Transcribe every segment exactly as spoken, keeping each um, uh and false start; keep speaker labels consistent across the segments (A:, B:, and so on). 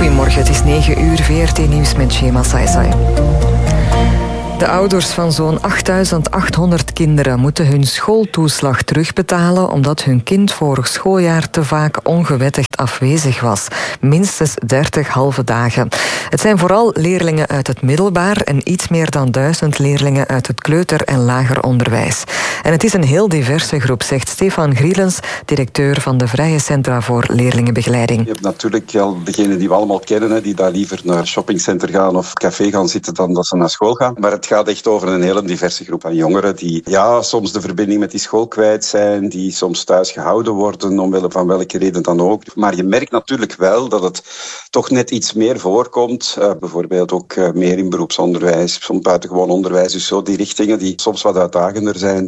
A: Goedemorgen, het is negen uur, V R T Nieuws met Shema Saisai. De ouders van zo'n achtduizend achthonderd kinderen moeten hun schooltoeslag terugbetalen omdat hun kind vorig schooljaar te vaak ongewettigd afwezig was. Minstens dertig halve dagen. Het zijn vooral leerlingen uit het middelbaar en iets meer dan duizend leerlingen uit het kleuter- en lager onderwijs. En het is een heel diverse groep, zegt Stefan Grielens, directeur van de Vrije Centra voor Leerlingenbegeleiding.
B: Je hebt natuurlijk al degenen die we allemaal kennen, hè, die daar liever naar een shoppingcenter gaan of café gaan zitten dan dat ze naar school gaan. Maar het gaat echt over een hele diverse groep aan jongeren die ja, soms de verbinding met die school kwijt zijn, die soms thuis gehouden worden, omwille van welke reden dan ook. Maar je merkt natuurlijk wel dat het toch net iets meer voorkomt. Uh, bijvoorbeeld ook uh, meer in beroepsonderwijs, soms buitengewoon onderwijs, dus zo die richtingen die soms wat uitdagender zijn.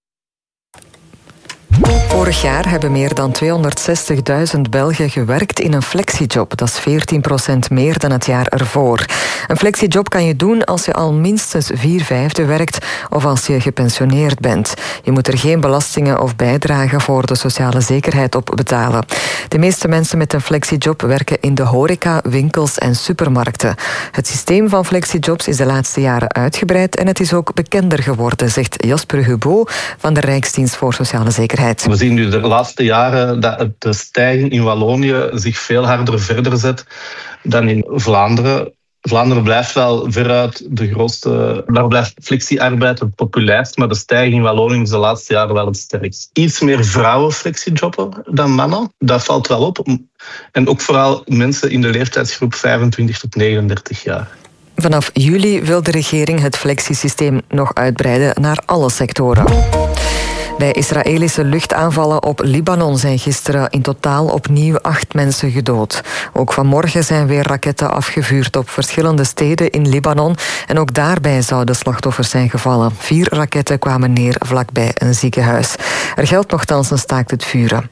A: Vorig jaar hebben meer dan tweehonderdzestigduizend Belgen gewerkt in een flexiejob. Dat is veertien procent meer dan het jaar ervoor. Een flexiejob kan je doen als je al minstens vier vijfde werkt of als je gepensioneerd bent. Je moet er geen belastingen of bijdragen voor de sociale zekerheid op betalen. De meeste mensen met een flexiejob werken in de horeca, winkels en supermarkten. Het systeem van flexijobs is de laatste jaren uitgebreid en het is ook bekender geworden, zegt Jasper Hubo van de Rijksdienst voor Sociale Zekerheid.
C: We zien nu de laatste jaren dat de stijging in Wallonië zich veel harder verder zet dan in Vlaanderen. Vlaanderen blijft wel veruit de grootste, daar blijft flexiearbeid het populairst, maar de stijging in Wallonië is de laatste jaren wel het sterkst. Iets meer vrouwen flexijobben dan mannen, dat valt wel op. En ook vooral mensen in de leeftijdsgroep vijfentwintig tot negenendertig jaar.
A: Vanaf juli wil de regering het flexiesysteem nog uitbreiden naar alle sectoren. Bij Israëlische luchtaanvallen op Libanon zijn gisteren in totaal opnieuw acht mensen gedood. Ook vanmorgen zijn weer raketten afgevuurd op verschillende steden in Libanon. En ook daarbij zouden slachtoffers zijn gevallen. Vier raketten kwamen neer vlakbij een ziekenhuis. Er geldt nochtans een staakt het vuren.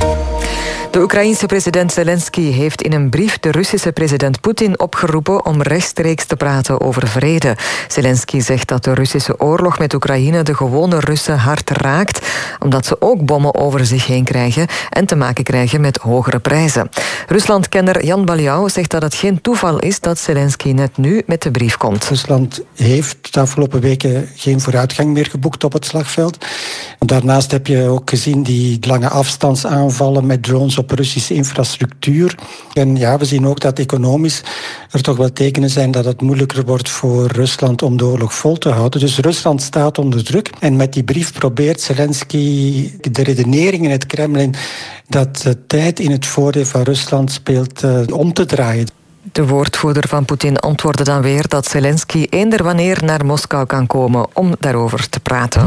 A: De Oekraïense president Zelensky heeft in een brief de Russische president Poetin opgeroepen om rechtstreeks te praten over vrede. Zelensky zegt dat de Russische oorlog met Oekraïne de gewone Russen hard raakt, omdat ze ook bommen over zich heen krijgen en te maken krijgen met hogere prijzen. Ruslandkenner Jan Baliau zegt dat het geen toeval is dat Zelensky net nu met de brief komt.
D: Rusland heeft de afgelopen weken geen vooruitgang meer geboekt op het slagveld. Daarnaast heb je ook gezien die lange afstandsaanvallen met drones op Russische infrastructuur. En ja, we zien ook dat economisch er toch wel tekenen zijn dat het moeilijker wordt voor Rusland om de oorlog vol te houden. Dus Rusland staat onder druk. En met die brief probeert Zelensky de redenering in het Kremlin dat de tijd in het voordeel van Rusland speelt uh, om te draaien.
A: De woordvoerder van Poetin antwoordde dan weer dat Zelensky eender wanneer naar Moskou kan komen om daarover te praten.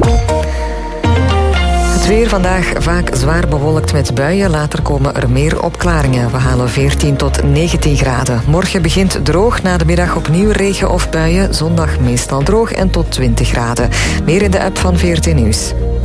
A: Het weer vandaag vaak zwaar bewolkt met buien. Later komen er meer opklaringen. We halen veertien tot negentien graden. Morgen begint droog, na de middag opnieuw regen of buien. Zondag meestal droog en tot twintig graden. Meer in de app van V R T Nieuws.